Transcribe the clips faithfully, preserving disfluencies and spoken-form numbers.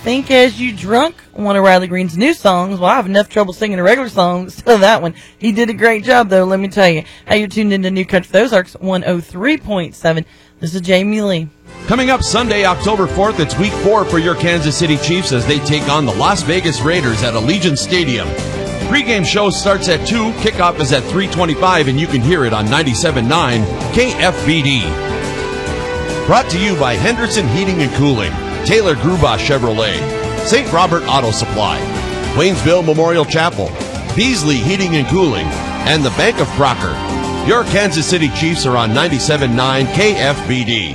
Think As You Drunk, one of Riley Green's new songs. Well, I have enough trouble singing a regular song, so that one. He did a great job, though, let me tell you. Hey, you're tuned into New Country for Ozarks one oh three point seven. This is Jamie Lee. Coming up Sunday, October fourth, it's week four for your Kansas City Chiefs as they take on the Las Vegas Raiders at Allegiant Stadium. Pre-game show starts at two, kickoff is at three twenty-five, and you can hear it on ninety-seven point nine K F B D. Brought to you by Henderson Heating and Cooling, Taylor Grubauer Chevrolet, Saint Robert Auto Supply, Waynesville Memorial Chapel, Beasley Heating and Cooling, and the Bank of Crocker. Your Kansas City Chiefs are on ninety-seven point nine K F B D.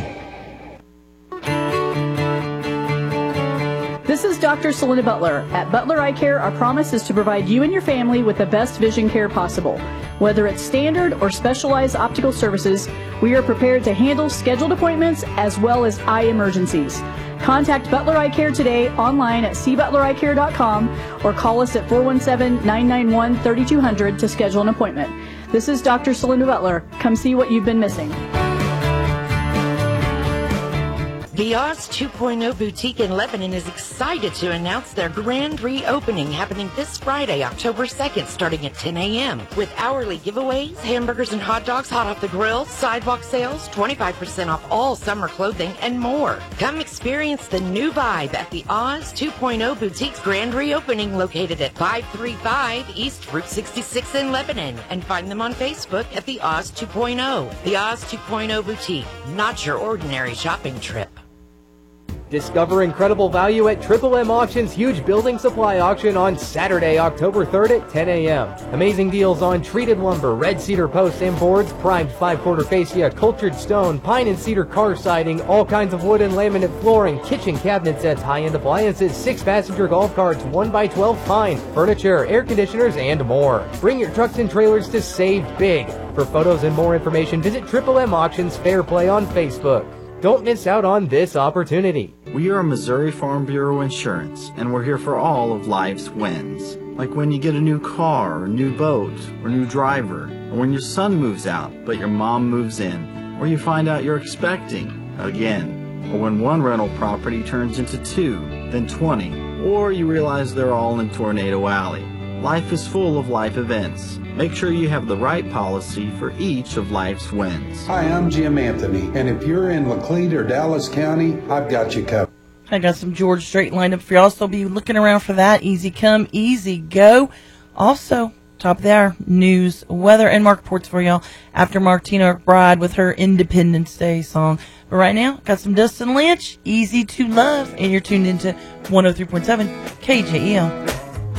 This is Doctor Selena Butler. At Butler Eye Care, our promise is to provide you and your family with the best vision care possible. Whether it's standard or specialized optical services, we are prepared to handle scheduled appointments as well as eye emergencies. Contact Butler Eye Care today online at c butler eye care dot com or call us at four one seven, nine nine one, three two zero zero to schedule an appointment. This is Doctor Selena Butler. Come see what you've been missing. The Oz two point oh Boutique in Lebanon is excited to announce their grand reopening happening this Friday, October second, starting at ten a.m. with hourly giveaways, hamburgers and hot dogs hot off the grill, sidewalk sales, twenty-five percent off all summer clothing, and more. Come experience the new vibe at the Oz two point oh Boutique's grand reopening located at five thirty-five East Route sixty-six in Lebanon, and find them on Facebook at the Oz two point oh. The Oz two point oh Boutique, not your ordinary shopping trip. Discover incredible value at Triple M Auction's huge building supply auction on Saturday, October third at ten a.m. Amazing deals on treated lumber, red cedar posts and boards, primed five-quarter fascia, cultured stone, pine and cedar car siding, all kinds of wood and laminate flooring, kitchen cabinet sets, high-end appliances, six-passenger golf carts, one by twelve pine, furniture, air conditioners, and more. Bring your trucks and trailers to save big. For photos and more information, visit Triple M Auctions Fair Play on Facebook. Don't miss out on this opportunity. We are Missouri Farm Bureau Insurance, and we're here for all of life's wins. Like when you get a new car, or new boat, or new driver, or when your son moves out, but your mom moves in, or you find out you're expecting again, or when one rental property turns into two, then twenty, or you realize they're all in Tornado Alley. Life is full of life events. Make sure you have the right policy for each of life's wins. Hi, I'm Jim Anthony, and if you're in Laclede or Dallas County, I've got you covered. I got some George Strait lined up for y'all, so be looking around for that. Easy come, easy go. Also, top of the hour, news, weather, and market reports for y'all after Martina McBride with her Independence Day song. But right now, got some Dustin Lynch, Easy to Love, and you're tuned into one oh three point seven K J E L.